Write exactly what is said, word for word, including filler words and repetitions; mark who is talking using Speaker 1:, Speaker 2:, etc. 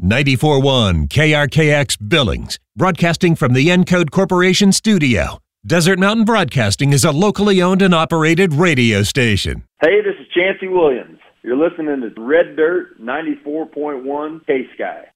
Speaker 1: ninety-four point one K R K X Billings, broadcasting from the Encode Corporation studio. Desert Mountain Broadcasting is a locally owned and operated radio station.
Speaker 2: Hey, this is Chancey Williams. You're listening to Red Dirt ninety-four point one K-Sky.